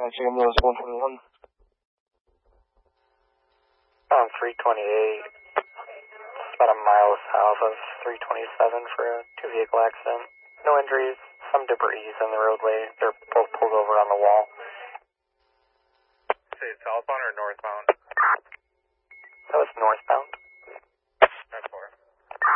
Chicken News 121. 328. It's about a mile south of 327 for a two-vehicle accident. No injuries, some debris in the roadway. They're both pulled over on the wall. Say southbound or northbound? That was northbound.